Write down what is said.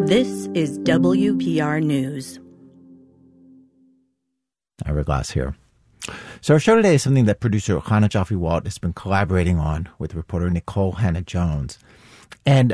This is WPR News. Ira Glass here. So our show today is something that producer Chana Joffe-Walt has been collaborating on with reporter Nicole Hannah-Jones. And